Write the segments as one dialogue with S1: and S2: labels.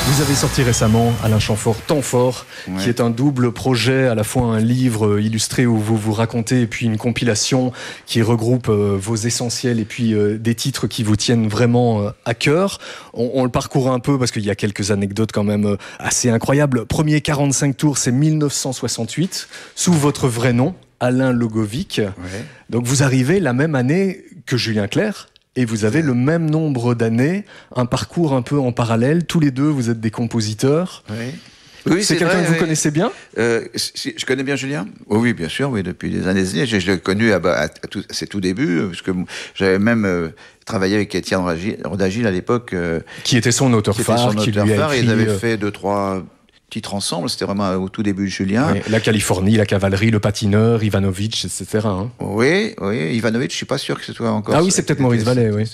S1: Vous avez sorti récemment, Alain Chamfort, Temps fort, qui est un double projet, à la fois un livre illustré où vous vous racontez et puis une compilation qui regroupe vos essentiels et puis des titres qui vous tiennent vraiment à cœur. On le parcourt un peu parce qu'il y a quelques anecdotes quand même assez incroyables. Premier 45 tours, c'est 1968, sous votre vrai nom, Alain Logovic. Ouais. Donc vous arrivez la même année que Julien Clerc. Et vous avez le même nombre d'années, un parcours un peu en parallèle. Tous les deux, vous êtes des compositeurs. Oui. Oui, c'est quelqu'un que vous connaissez bien ?
S2: Je connais bien Julien. Oh, oui, bien sûr, oui, depuis des années. Je l'ai connu à ses tout débuts, parce que j'avais même travaillé avec Étienne Rodagil à l'époque.
S1: Qui était son auteur phare.
S2: Ils avaient fait 2-3 titres ensemble, c'était vraiment au tout début de Julien.
S1: Oui, la Californie, la cavalerie, le patineur, Ivanovic, etc. Hein.
S2: Oui, Ivanovic, je suis pas sûr que ce soit encore.
S1: Ah oui, c'est peut-être Maurice Vallet, oui.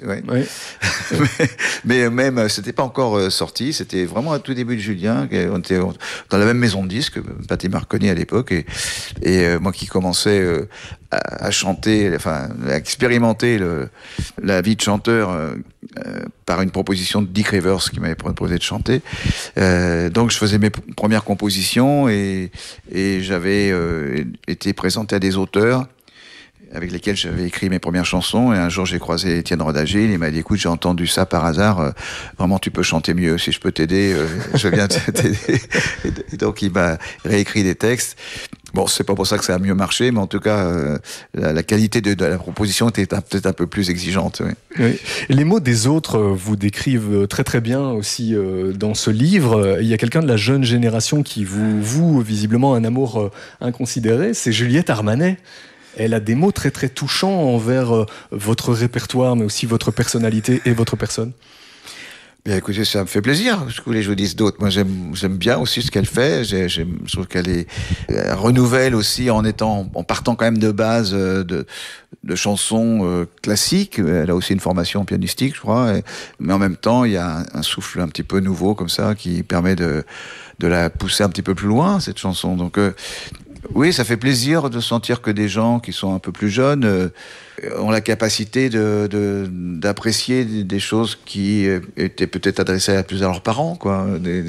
S2: mais même, c'était pas encore sorti, c'était vraiment au tout début de Julien. On était dans la même maison de disques, Pathé Marconi à l'époque, et moi qui commençais à chanter, enfin, à expérimenter la vie de chanteur par une proposition de Dick Rivers qui m'avait proposé de chanter. Donc je faisais mes premières compositions et j'avais été présenté à des auteurs avec lesquels j'avais écrit mes premières chansons. Et un jour, j'ai croisé Étienne Rodagil. Il m'a dit, écoute, j'ai entendu ça par hasard. Vraiment, tu peux chanter mieux. Si je peux t'aider, je viens t'aider. Et donc, il m'a réécrit des textes. Bon, c'est pas pour ça que ça a mieux marché, mais en tout cas, la qualité de la proposition était peut-être un peu plus exigeante. Oui.
S1: Oui. Les mots des autres vous décrivent très très bien aussi dans ce livre. Il y a quelqu'un de la jeune génération qui vous voue visiblement un amour inconsidéré, c'est Juliette Armanet. Elle a des mots très très touchants envers votre répertoire, mais aussi votre personnalité et votre personne.
S2: Bien, écoutez, ça me fait plaisir. Ce que vous voulez que je vous dise d'autre. Moi, j'aime bien aussi ce qu'elle fait. Je trouve qu'elle est renouvelle aussi en partant quand même de base de chansons classiques. Elle a aussi une formation pianistique, je crois. Mais en même temps, il y a un souffle un petit peu nouveau comme ça qui permet de la pousser un petit peu plus loin, cette chanson. Donc, oui, ça fait plaisir de sentir que des gens qui sont un peu plus jeunes ont la capacité d'apprécier des choses qui étaient peut-être adressées plus à leurs parents, quoi.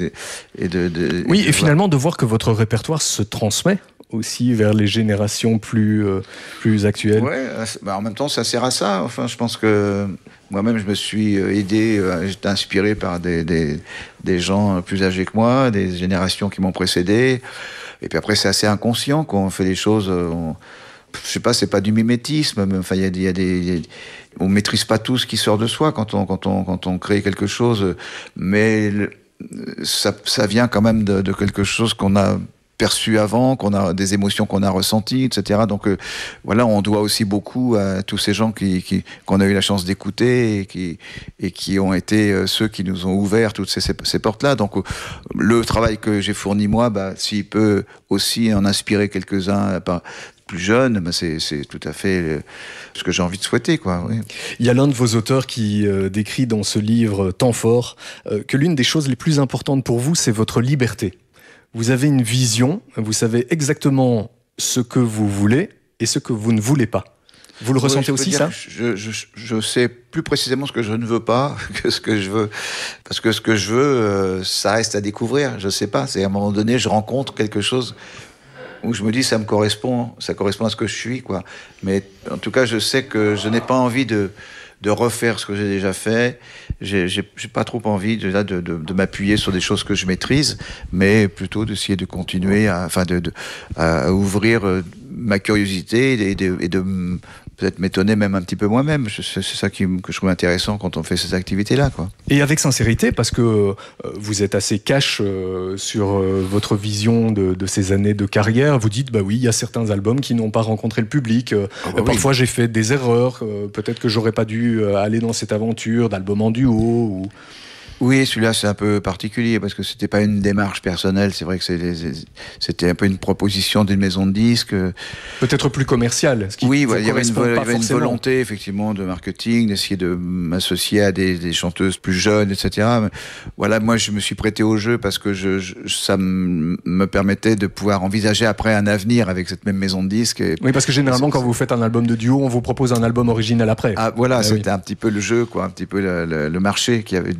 S1: Oui, et finalement de voir que votre répertoire se transmet aussi vers les générations plus actuelles.
S2: Ouais, en même temps, ça sert à ça. Enfin, je pense que moi-même, je me suis aidé, j'étais inspiré par des gens plus âgés que moi, des générations qui m'ont précédé. Et puis après, c'est assez inconscient qu'on fait les choses. Je sais pas, c'est pas du mimétisme, mais enfin, on maîtrise pas tout ce qui sort de soi quand on crée quelque chose, mais ça vient quand même de quelque chose qu'on a perçu avant, qu'on a des émotions qu'on a ressenties, etc. Donc voilà, on doit aussi beaucoup à tous ces gens qu'on a eu la chance d'écouter et qui ont été ceux qui nous ont ouvert toutes ces portes-là. Donc le travail que j'ai fourni moi, s'il peut aussi en inspirer quelques-uns plus jeunes, c'est tout à fait ce que j'ai envie de souhaiter, quoi. Oui.
S1: Il y a l'un de vos auteurs qui décrit dans ce livre Temps fort que l'une des choses les plus importantes pour vous, c'est votre liberté. Vous avez une vision, vous savez exactement ce que vous voulez et ce que vous ne voulez pas. Vous le ressentez aussi, ça ?
S2: Je sais plus précisément ce que je ne veux pas que ce que je veux. Parce que ce que je veux, ça reste à découvrir. Je sais pas. C'est à un moment donné, je rencontre quelque chose où je me dis ça correspond à ce que je suis, quoi. Mais en tout cas, je sais que je n'ai pas envie de refaire ce que j'ai déjà fait. J'ai pas trop envie déjà de m'appuyer sur des choses que je maîtrise, mais plutôt d'essayer de continuer à ouvrir ma curiosité et de peut-être m'étonner même un petit peu moi-même. C'est ça que je trouve intéressant quand on fait ces activités-là, quoi.
S1: Et avec sincérité, parce que vous êtes assez cash sur votre vision de ces années de carrière. Vous dites, oui, il y a certains albums qui n'ont pas rencontré le public. Parfois, j'ai fait des erreurs. Peut-être que j'aurais pas dû aller dans cette aventure d'album en duo.
S2: Oui, celui-là, c'est un peu particulier parce que c'était pas une démarche personnelle. C'est vrai que c'était un peu une proposition d'une maison de disques.
S1: Peut-être plus commerciale.
S2: Oui, il y avait une volonté, effectivement, de marketing, d'essayer de m'associer à des chanteuses plus jeunes, etc. Mais voilà, moi, je me suis prêté au jeu parce que ça me permettait de pouvoir envisager après un avenir avec cette même maison de disques.
S1: Oui, parce que généralement, quand vous faites un album de duo, on vous propose un album original après.
S2: Ah, voilà, c'était un petit peu le jeu, quoi, un petit peu le marché qu'il y avait de dupes.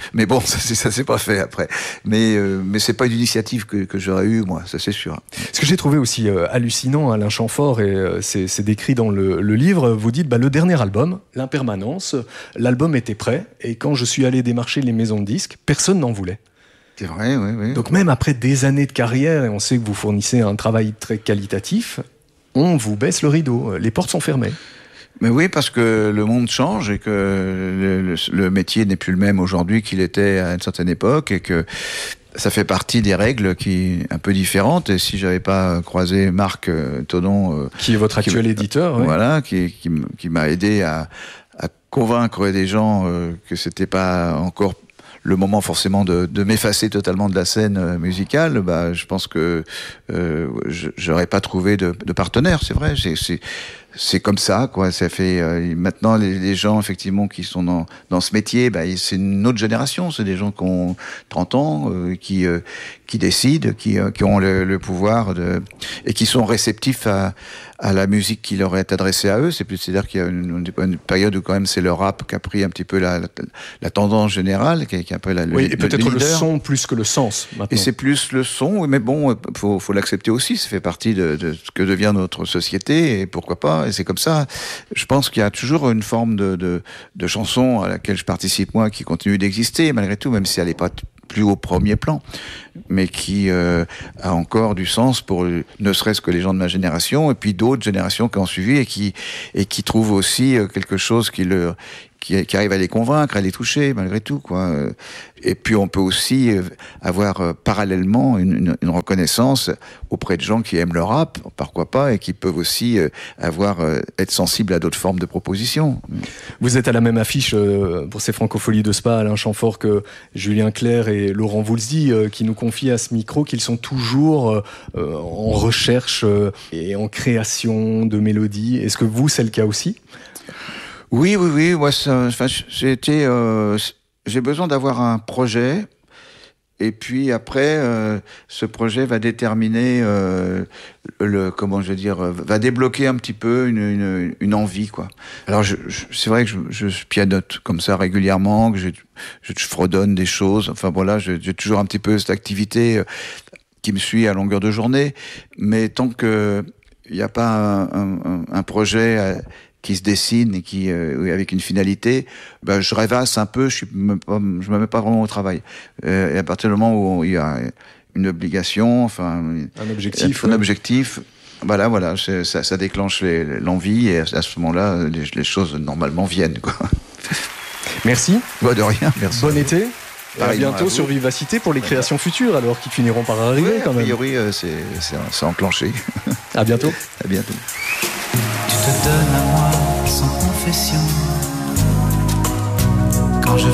S2: Mais bon, ça s'est pas fait après. Mais c'est pas une initiative que j'aurais eue, moi, ça c'est sûr.
S1: Ce que j'ai trouvé aussi hallucinant, Alain Chamfort, et c'est décrit dans le livre, vous dites, le dernier album, L'Impermanence, l'album était prêt, et quand je suis allé démarcher les maisons de disques, personne n'en voulait.
S2: C'est vrai, oui.
S1: Donc même après des années de carrière, et on sait que vous fournissez un travail très qualitatif, on vous baisse le rideau, les portes sont fermées.
S2: Mais oui, parce que le monde change et que le métier n'est plus le même aujourd'hui qu'il était à une certaine époque et que ça fait partie des règles un peu différentes. Et si j'avais pas croisé Marc Thonon,
S1: qui est votre actuel éditeur,
S2: voilà, qui m'a aidé à convaincre des gens que c'était pas encore le moment forcément de m'effacer totalement de la scène musicale, je pense que j'aurais pas trouvé de partenaire. C'est vrai, c'est comme ça, quoi. Ça fait maintenant les gens effectivement qui sont dans ce métier, c'est une autre génération. C'est des gens qui ont 30 ans, qui décident, qui ont le pouvoir et qui sont réceptifs à la musique qui leur est adressée à eux. C'est-à-dire qu'il y a une période où quand même c'est le rap qui a pris un petit peu la tendance générale, qui est un peu
S1: et peut-être le son plus que le sens maintenant.
S2: Et c'est plus le son, mais bon, faut l'accepter aussi. Ça fait partie de ce que devient notre société, et pourquoi pas. Et c'est comme ça. Je pense qu'il y a toujours une forme de chanson à laquelle je participe moi, qui continue d'exister malgré tout, même si elle n'est pas plus au premier plan, mais qui a encore du sens pour ne serait-ce que les gens de ma génération, et puis d'autres générations qui ont suivi et qui trouvent aussi quelque chose qui arrive à les convaincre, à les toucher malgré tout, quoi. Et puis on peut aussi avoir parallèlement une reconnaissance auprès de gens qui aiment le rap, pourquoi pas, et qui peuvent aussi être sensibles à d'autres formes de propositions.
S1: Vous êtes à la même affiche pour ces Francopholies de Spa, Alain Chamfort, que Julien Clerc et Laurent Voulzy, qui nous confient à ce micro qu'ils sont toujours en recherche et en création de mélodies. Est-ce que vous, c'est le cas aussi ?
S2: Oui. Moi, j'ai besoin d'avoir un projet, et puis après, ce projet va déterminer va débloquer un petit peu une envie, quoi. Alors, c'est vrai que je pianote comme ça régulièrement, que je fredonne des choses. Enfin voilà, j'ai toujours un petit peu cette activité qui me suit à longueur de journée, mais tant que il n'y a pas un projet qui se dessine et qui avec une finalité, je rêvasse un peu, je me mets pas vraiment au travail. Et à partir du moment où il y a une obligation, un objectif, voilà, ça déclenche l'envie, et à ce moment-là, les choses normalement viennent, quoi.
S1: Merci.
S2: De rien. Merci.
S1: Bon été. Et à bientôt sur Vivacité pour les créations futures, alors, qui finiront par arriver quand même.
S2: A priori, c'est enclenché.
S1: À bientôt.
S2: À bientôt.
S3: Tu te donnes à moi sans confession.